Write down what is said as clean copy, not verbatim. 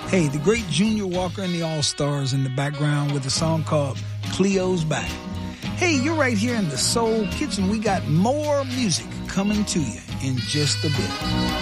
Hey, the great Junior Walker and the All-Stars in the background with a song called Cleo's Back. Hey, you're right here in the Soul Kitchen. We got more music coming to you in just a bit.